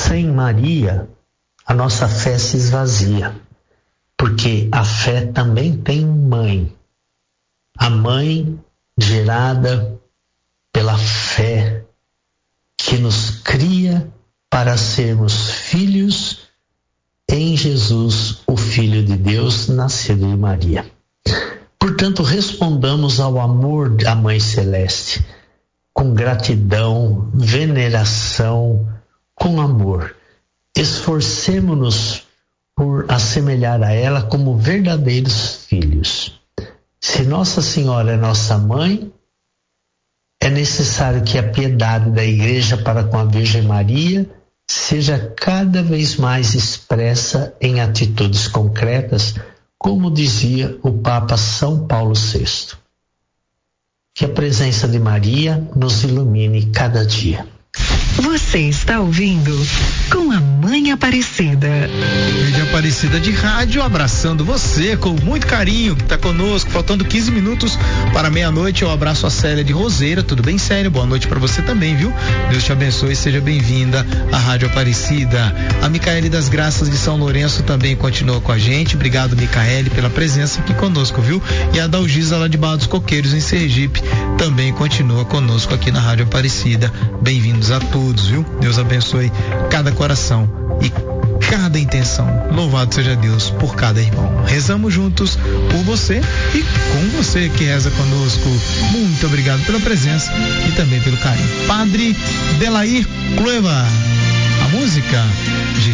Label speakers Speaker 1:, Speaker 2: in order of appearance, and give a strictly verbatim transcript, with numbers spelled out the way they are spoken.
Speaker 1: sem Maria, a nossa fé se esvazia, porque a fé também tem mãe. A mãe gerada pela fé, que nos cria para sermos filhos em Jesus, o Filho de Deus, nascido de Maria. Portanto, respondamos ao amor da Mãe Celeste com gratidão, veneração, com amor. Esforcemo-nos por assemelhar a ela como verdadeiros filhos. Se Nossa Senhora é nossa mãe, é necessário que a piedade da Igreja para com a Virgem Maria seja cada vez mais expressa em atitudes concretas, como dizia o Papa São Paulo sexto. Que a presença de Maria nos ilumine cada dia.
Speaker 2: Você está ouvindo Com a Mãe Aparecida.
Speaker 3: Rede Aparecida de Rádio, abraçando você com muito carinho, que está conosco, faltando quinze minutos para meia-noite. Eu abraço a Célia de Roseira, tudo bem, Célia? Boa noite para você também, viu? Deus te abençoe, seja bem-vinda à Rádio Aparecida. A Micaele das Graças de São Lourenço também continua com a gente. Obrigado, Micaele, pela presença aqui conosco, viu? E a Dalgisa lá de Barra dos Coqueiros, em Sergipe, também continua conosco aqui na Rádio Aparecida. Bem-vindos a todos, viu? Deus abençoe cada coração e cada intenção. Louvado seja Deus por cada irmão. Rezamos juntos por você e com você que reza conosco. Muito obrigado pela presença e também pelo carinho. Padre Delair Clueva, a música